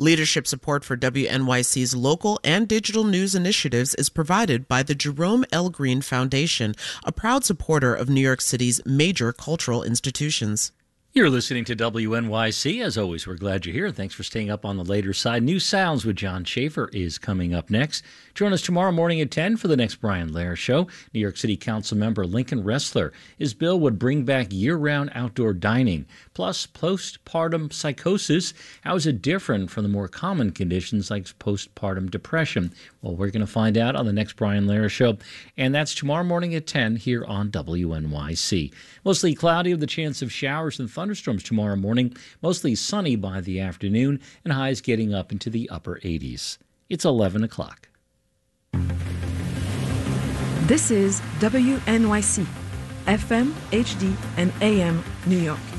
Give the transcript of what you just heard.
Leadership support for WNYC's local and digital news initiatives is provided by the Jerome L. Green Foundation, a proud supporter of New York City's major cultural institutions. You're listening to WNYC. As always, we're glad you're here. Thanks for staying up on the later side. New Sounds with John Schaefer is coming up next. Join us tomorrow morning at 10 for the next Brian Lehrer Show. New York City Council member Lincoln Ressler. His bill would bring back year-round outdoor dining. Plus, postpartum psychosis. How is it different from the more common conditions like postpartum depression? Well, we're going to find out on the next Brian Lehrer Show. And that's tomorrow morning at 10 here on WNYC. Mostly cloudy with a chance of showers and thunderstorms tomorrow morning. Mostly sunny by the afternoon and highs getting up into the upper 80s. It's 11 o'clock. This is WNYC, FM, HD, and AM New York.